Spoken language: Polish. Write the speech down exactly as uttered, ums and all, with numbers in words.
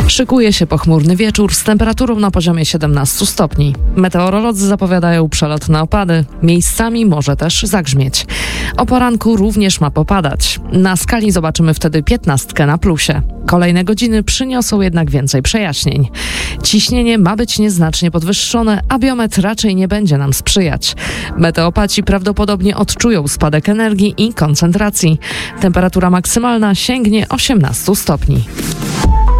Szykuje się pochmurny wieczór z temperaturą na poziomie siedemnaście stopni. Meteorolodzy zapowiadają przelotne opady. Miejscami może też zagrzmieć. O poranku również ma popadać. Na skali zobaczymy wtedy piętnastkę na plusie. Kolejne godziny przyniosą jednak więcej przejaśnień. Ciśnienie ma być nieznacznie podwyższone, a biometr raczej nie będzie nam sprzyjać. Meteopaci prawdopodobnie odczują spadek energii i koncentracji. Temperatura maksymalna sięgnie osiemnaście stopni.